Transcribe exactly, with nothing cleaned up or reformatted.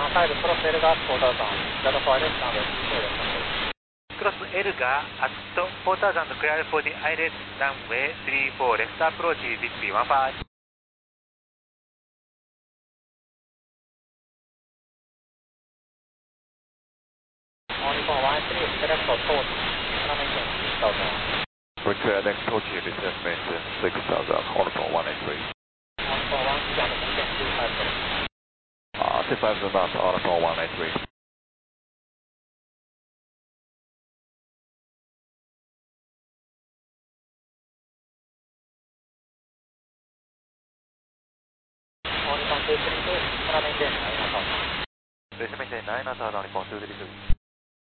さんファイブクロス L がポーターさん、ダタフォーです、ランウェイそうです。 クロス L がアットポーターザンドクリアルフォーディアイレスランウェイスリーフォーレフトアプローチビッピーワンファイブ。 Only for one three, select for port, information six thousand. Require next torch unit information six thousand, all for one eight three. Only for one three, information two five zero. Uh, two five zero knots, all for one eight three. Only for two three two, information nine thousand. Information nine knots, only for two three two.